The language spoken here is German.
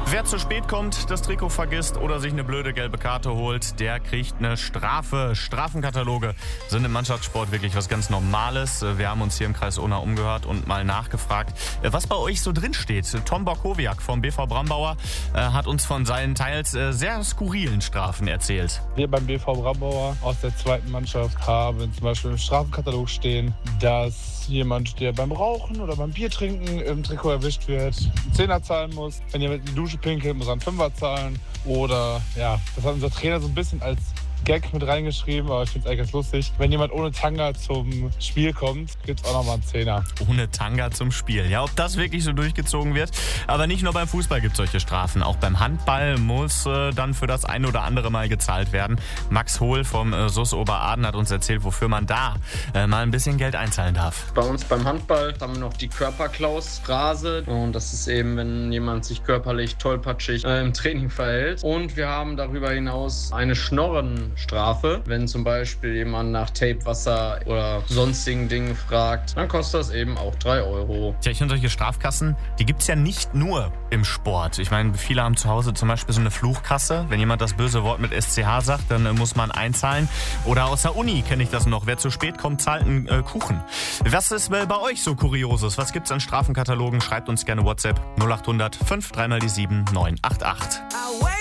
Wer zu spät kommt, das Trikot vergisst oder sich eine blöde gelbe Karte holt, der kriegt eine Strafe. Strafenkataloge sind im Mannschaftssport wirklich was ganz Normales. Wir haben uns hier im Kreis Unna umgehört und mal nachgefragt, was bei euch so drin steht. Tom Borkowiak vom BV Brambauer hat uns von seinen teils sehr skurrilen Strafen erzählt. Wir beim BV Brambauer aus der zweiten Mannschaft haben zum Beispiel im Strafenkatalog stehen, dass jemand, der beim Rauchen oder beim Biertrinken im Trikot erwischt wird, einen Zehner zahlen muss. Wenn jemand in die Dusche pinkelt, muss er einen Fünfer zahlen. Oder, ja, das hat unser Trainer so ein bisschen als Gag mit reingeschrieben, aber ich finde es eigentlich ganz lustig. Wenn jemand ohne Tanga zum Spiel kommt, gibt es auch nochmal einen Zehner. Ohne Tanga zum Spiel. Ja, ob das wirklich so durchgezogen wird. Aber nicht nur beim Fußball gibt es solche Strafen. Auch beim Handball muss dann für das ein oder andere Mal gezahlt werden. Max Hohl vom SuS Oberaden hat uns erzählt, wofür man da mal ein bisschen Geld einzahlen darf. Bei uns beim Handball haben wir noch die Körperklaus-Phrase. Und das ist eben, wenn jemand sich körperlich tollpatschig im Training verhält. Und wir haben darüber hinaus eine Schnorrenstrafe. Wenn zum Beispiel jemand nach Tape, Wasser oder sonstigen Dingen fragt, dann kostet das eben auch 3 Euro. Tja, ich finde, solche Strafkassen, die gibt es ja nicht nur im Sport. Ich meine, viele haben zu Hause zum Beispiel so eine Fluchkasse. Wenn jemand das böse Wort mit SCH sagt, dann muss man einzahlen. Oder aus der Uni kenne ich das noch. Wer zu spät kommt, zahlt einen Kuchen. Was ist bei euch so Kurioses? Was gibt's an Strafenkatalogen? Schreibt uns gerne WhatsApp 0800 5 3 mal die 7 988.